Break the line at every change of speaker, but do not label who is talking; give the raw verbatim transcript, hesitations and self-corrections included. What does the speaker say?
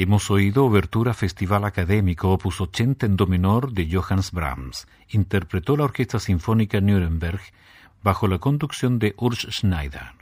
Hemos oído Obertura Festival Académico opus ochenta en do menor de Johannes Brahms. Interpretó la Orquesta Sinfónica Nuremberg bajo la conducción de Urs Schneider.